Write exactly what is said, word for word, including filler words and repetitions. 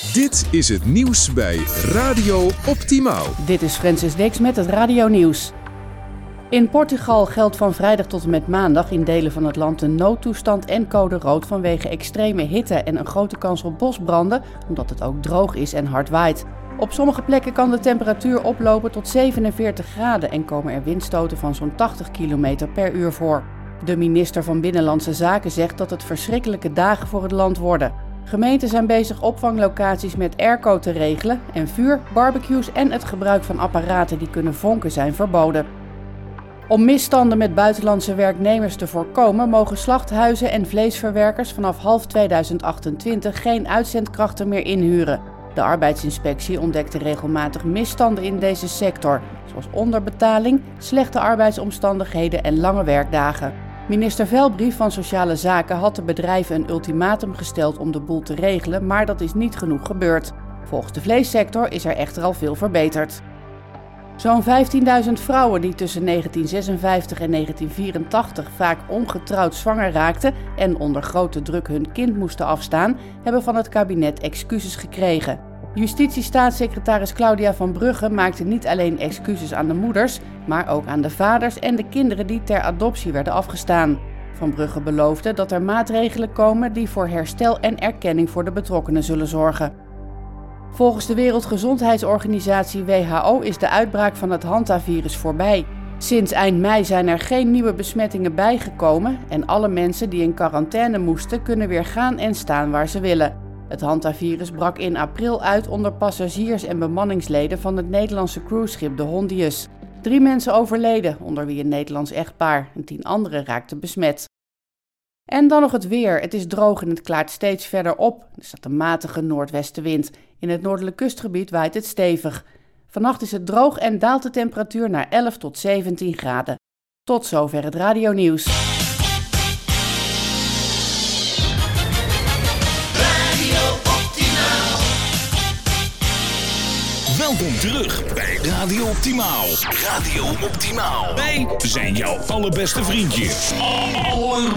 Dit is het nieuws bij Radio Optimaal. Dit is Francis Dix met het Radio Nieuws. In Portugal geldt van vrijdag tot en met maandag in delen van het land een noodtoestand en code rood vanwege extreme hitte en een grote kans op bosbranden, omdat het ook droog is en hard waait. Op sommige plekken kan de temperatuur oplopen tot zevenenveertig graden en komen er windstoten van zo'n tachtig kilometer per uur voor. De minister van Binnenlandse Zaken zegt dat het verschrikkelijke dagen voor het land worden. Gemeenten zijn bezig opvanglocaties met airco te regelen en vuur, barbecues en het gebruik van apparaten die kunnen vonken zijn verboden. Om misstanden met buitenlandse werknemers te voorkomen, mogen slachthuizen en vleesverwerkers vanaf half tweeduizend achtentwintig geen uitzendkrachten meer inhuren. De arbeidsinspectie ontdekte regelmatig misstanden in deze sector, zoals onderbetaling, slechte arbeidsomstandigheden en lange werkdagen. Minister Velbrief van Sociale Zaken had de bedrijven een ultimatum gesteld om de boel te regelen, maar dat is niet genoeg gebeurd. Volgens de vleessector is er echter al veel verbeterd. Zo'n vijftienduizend vrouwen die tussen negentien zesenvijftig en negentien vierentachtig vaak ongetrouwd zwanger raakten en onder grote druk hun kind moesten afstaan, hebben van het kabinet excuses gekregen. Justitiestaatssecretaris Claudia van Brugge maakte niet alleen excuses aan de moeders, maar ook aan de vaders en de kinderen die ter adoptie werden afgestaan. Van Brugge beloofde dat er maatregelen komen die voor herstel en erkenning voor de betrokkenen zullen zorgen. Volgens de Wereldgezondheidsorganisatie W H O is de uitbraak van het hantavirus voorbij. Sinds eind mei zijn er geen nieuwe besmettingen bijgekomen en alle mensen die in quarantaine moesten kunnen weer gaan en staan waar ze willen. Het hantavirus brak in april uit onder passagiers en bemanningsleden van het Nederlandse cruiseschip de Hondius. Drie mensen overleden, onder wie een Nederlands echtpaar, en tien anderen raakten besmet. En dan nog het weer. Het is droog en het klaart steeds verder op. Er staat een matige noordwestenwind. In het noordelijk kustgebied waait het stevig. Vannacht is het droog en daalt de temperatuur naar elf tot zeventien graden. Tot zover het Radio Nieuws. Radio Optimaal. Welkom terug bij Radio Optimaal. Radio Optimaal. Wij zijn jouw allerbeste vriendje. Aller